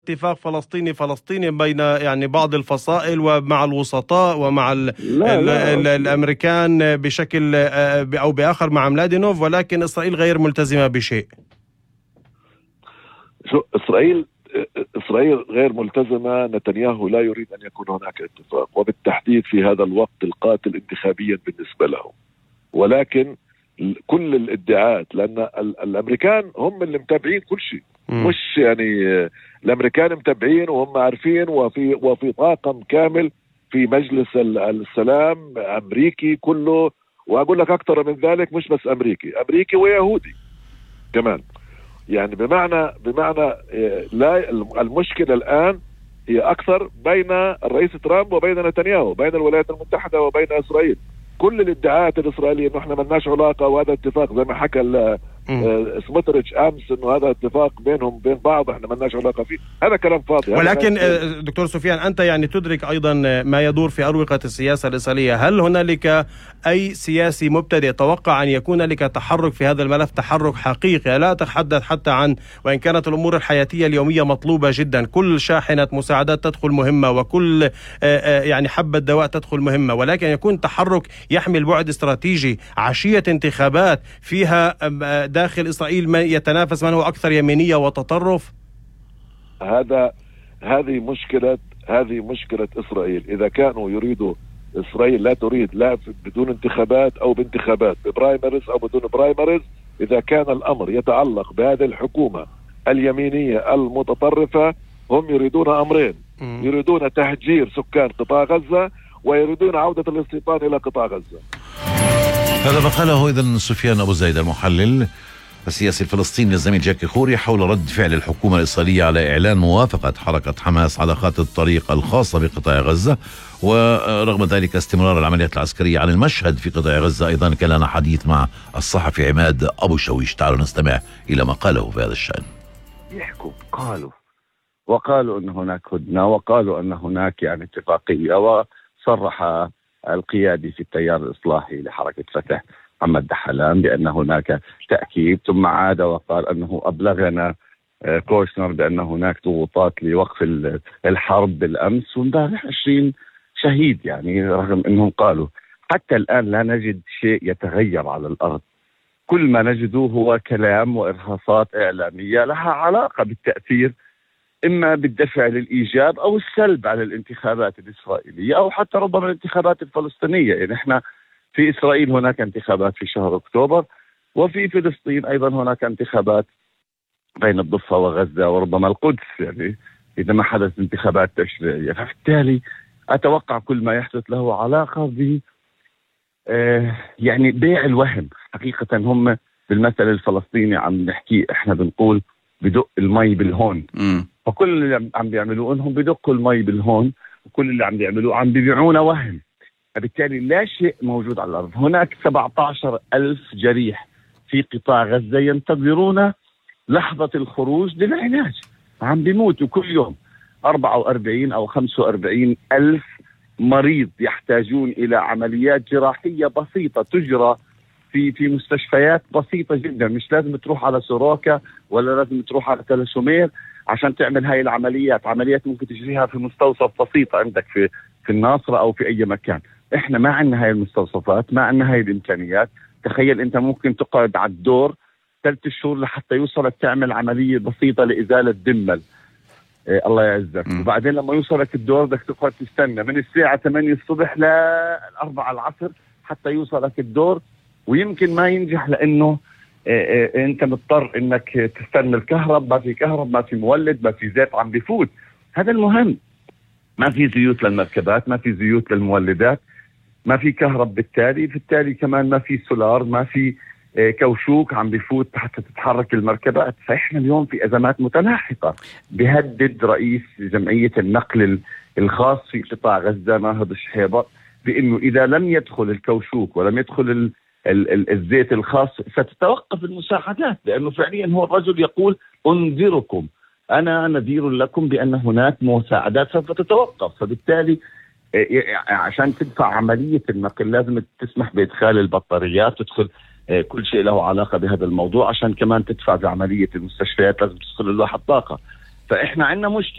اتفاق فلسطيني بين يعني بعض الفصائل ومع الوسطاء ومع الأمريكان بشكل أو بآخر مع ملادينوف، ولكن إسرائيل غير ملتزمة بشيء. إسرائيل غير ملتزمة. نتنياهو لا يريد أن يكون هناك اتفاق، وبالتحديد في هذا الوقت القاتل انتخابيا بالنسبة له. ولكن كل الادعاءات، لأن الأمريكان هم اللي متابعين كل شيء، مش يعني الأمريكان متابعين وهم عارفين، وفي طاقم كامل في مجلس السلام أمريكي كله. وأقول لك أكثر من ذلك، مش بس أمريكي ويهودي كمان. يعني بمعنى لا، المشكلة الآن هي أكثر بين الرئيس ترامب وبين نتنياهو، بين الولايات المتحدة وبين إسرائيل. كل الادعاءات الإسرائيلية إنه إحنا ملناش علاقة، وهذا اتفاق زي ما حكى سموتريتش أمس إنه هذا اتفاق بينهم بين بعض، إحنا ملناش علاقة فيه. هذا كلام فاضي. ولكن دكتور سفيان، أنت يعني تدرك أيضا ما يدور في أروقة السياسة الإسرائيلية. هل هنالك أي سياسي مبتدئ توقع أن يكون لك تحرك في هذا الملف، تحرك حقيقي؟ لا أتحدث حتى عن، وإن كانت الأمور الحياتية اليومية مطلوبة جدا، كل شاحنة مساعدات تدخل مهمة، وكل يعني حبة دواء تدخل مهمة، ولكن يكون تحرك يحمل بعد استراتيجي عشية انتخابات فيها داخل إسرائيل من يتنافس من هو أكثر يمينية وتطرف. هذه مشكلة إسرائيل. إذا كانوا يريدوا، إسرائيل لا تريد لا بدون انتخابات أو بانتخابات، ببرايمرز أو بدون برايمرز. إذا كان الأمر يتعلق بهذه الحكومة اليمينية المتطرفة، هم يريدون أمرين: يريدون تهجير سكان قطاع غزة، ويريدون عودة الاستيطان إلى قطاع غزة. هذا ما قاله إذن سفيان أبو زايد المحلل السياسي الفلسطيني الزميل جاكي خوري حول رد فعل الحكومة الإسرائيلية على إعلان موافقة حركة حماس على خط الطريق الخاصة بقطاع غزة، ورغم ذلك استمرار العمليات العسكرية عن المشهد في قطاع غزة. أيضا كان لنا حديث مع الصحفي عماد أبو شويش. تعالوا نستمع إلى ما قاله في هذا الشأن. يحكوا وقالوا أن هناك هدنة، وقالوا أن هناك يعني اتفاقية، وصرح القيادي في التيار الإصلاحي لحركة فتح محمد دحلان بأن هناك تأكيد، ثم عاد وقال أنه أبلغنا كوشنر بأن هناك ضغوطات لوقف الحرب بالأمس، وامبارح 20 شهيد. يعني رغم أنهم قالوا، حتى الآن لا نجد شيء يتغير على الأرض. كل ما نجده هو كلام وإرهاصات إعلامية لها علاقة بالتأثير، إما بالدفع للإيجاب أو السلب على الانتخابات الإسرائيلية، أو حتى ربما الانتخابات الفلسطينية. يعني إحنا في إسرائيل هناك انتخابات في شهر أكتوبر، وفي فلسطين أيضا هناك انتخابات بين الضفة وغزة وربما القدس، يعني إذا ما حدث انتخابات تشريعية. فبالتالي أتوقع كل ما يحدث له علاقة ب يعني بيع الوهم. حقيقة هم بالمثل الفلسطيني عم نحكي، إحنا بنقول بدق المي بالهون. فكل اللي عم بيعملوه انهم بدقوا المي بالهون، وكل اللي عم بيعملوه عم بيبيعونا وهم. فبالتالي لا شيء موجود على الأرض. هناك 17,000 جريح في قطاع غزة ينتظرون لحظة الخروج للعلاج، عم بيموتوا كل يوم 44 أو 45 ألف مريض يحتاجون إلى عمليات جراحية بسيطة تجرى في مستشفيات بسيطة جدا. مش لازم تروح على سوروكا ولا لازم تروح على تلسومير عشان تعمل هاي العمليات. عمليات ممكن تجريها في مستوصف بسيطة عندك في الناصرة أو في أي مكان. إحنا ما عندنا هاي المستوصفات، ما عندنا هاي الإمكانيات. تخيل أنت ممكن تقعد على الدور 3 شهور لحتى يوصلك تعمل عملية بسيطة لإزالة دمل. الله يعزك. وبعدين لما يوصلك الدور بدك تقعد تستنى من الساعة 8 الصبح ل4 العصر حتى يوصلك الدور، ويمكن ما ينجح لأنه أنت مضطر إنك تستنى الكهرب، ما في كهرب، ما في مولد، ما في زيت عم بيفوت. هذا المهم. ما في زيوت للمركبات، ما في زيوت للمولدات، ما في كهرب. بالتالي كمان ما في سولار، ما في كوشوك عم بيفوت حتى تتحرك المركبات. فإحنا اليوم في أزمات متلاحقة. بيهدد رئيس جمعية النقل الخاص في قطاع غزة ناهض الشحيبة بأنه إذا لم يدخل الكوشوك ولم يدخل الزيت الخاص ستتوقف المساعدات، لأنه فعليا هو الرجل يقول أنذركم، أنا نذير لكم بأن هناك مساعدات سوف تتوقف. فبالتالي عشان تدفع عملية النقل لازم تسمح بإدخال البطاريات، تدخل كل شيء له علاقة بهذا الموضوع. عشان كمان تدفع بعملية المستشفيات لازم تدخل اللوحة الطاقة. فاحنا عندنا مشكله.